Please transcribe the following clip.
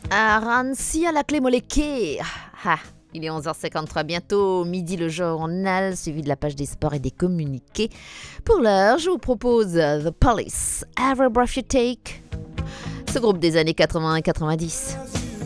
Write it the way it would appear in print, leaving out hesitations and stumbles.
Rancy à la clé moléquée. Il est 11h53, bientôt midi le journal, suivi de la page des sports et des communiqués. Pour l'heure, je vous propose The Police, Every Breath You Take. Ce groupe des années 80 et 90.